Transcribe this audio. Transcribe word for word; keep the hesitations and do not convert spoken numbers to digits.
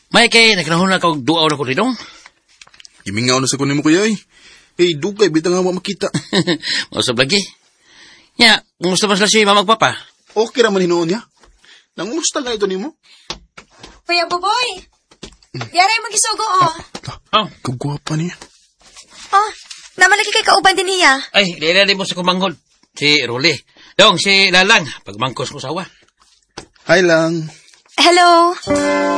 May kay nagnahon na kong duaw na ko rinong. Imingaw na sa kunin mo kuya eh. Eh, dugay, bitang nga makita. Masab lagi. Ya, kumusta ba sila si mama ug papa? Okay raman hinoon niya. Nangumusta na ito ni mo? Kuya Buboy, yari magisugo oh. Oh. Kagwapa niya. Oh, namalaki kay kauban din niya. Ay, lilali mo sa kumanghod. Si Ruli. Dong, si Lalang. Pagmangkos ko sawa. Hi lang. Hello.